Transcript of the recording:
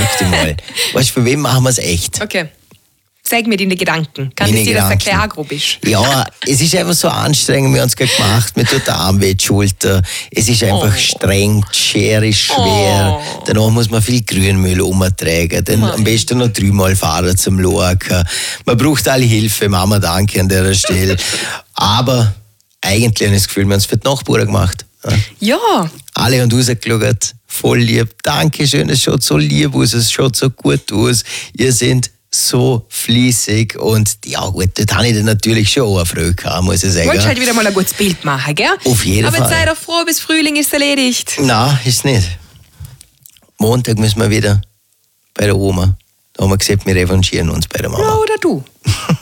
sag dir mal. Weißt du, für wen machen wir es echt? Okay. Zeig mir deine Gedanken. Kann ich dir das erklären, grob ist? Ja, es ist einfach so anstrengend, wir haben es gerade gemacht, mir tut der Arm weh, die Schulter. Es ist einfach streng, die Schere ist schwer. Danach muss man viel Grünmüll umtragen. Dann am besten noch 3-mal fahren zum Lorca. Man braucht alle Hilfe, Mama, danke an der Stelle. Aber eigentlich habe ich das Gefühl, wir haben es für die Nachbarn gemacht. Ja. Alle haben rausgeschaut, voll lieb. Dankeschön, es schaut so lieb aus, es schaut so gut aus. Ihr seid so fließig und ja gut, das habe ich dann natürlich schon auch Freude gehabt, muss ich sagen. Wolltest halt wieder mal ein gutes Bild machen, gell? Auf jeden Fall. Aber sei doch froh, bis Frühling ist erledigt. Nein, ist nicht. Montag müssen wir wieder bei der Oma. Da haben wir gesagt, wir revanchieren uns bei der Mama. Ja, oder du.